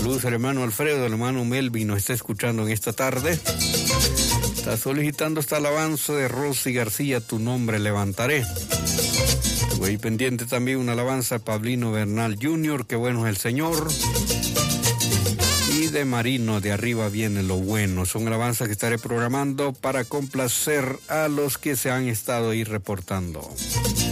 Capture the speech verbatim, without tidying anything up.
Saludos al hermano Alfredo, el hermano Melvin nos está escuchando en esta tarde. Está solicitando esta alabanza de Rosy García, tu nombre levantaré. Estuve ahí pendiente también una alabanza de Pablino Bernal junior, qué bueno es el Señor. Y de Marino, de arriba viene lo bueno. Son alabanzas que estaré programando para complacer a los que se han estado ahí reportando.